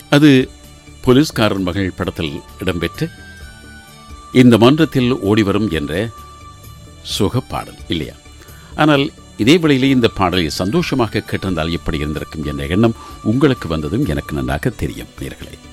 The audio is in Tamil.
அது போலீஸ்காரன் மகள் படத்தில் இடம்பெற்று இந்த மன்றத்தில் ஓடிவரும் என்ற சுகப்பாடல் இல்லையா? ஆனால் இதே வேளையிலே இந்த பாடலை சந்தோஷமாக கேட்டிருந்தால் எப்படி இருந்திருக்கும் என்ற எண்ணம் உங்களுக்கு வந்ததும் எனக்கு நன்றாக தெரியும் நேயர்களே.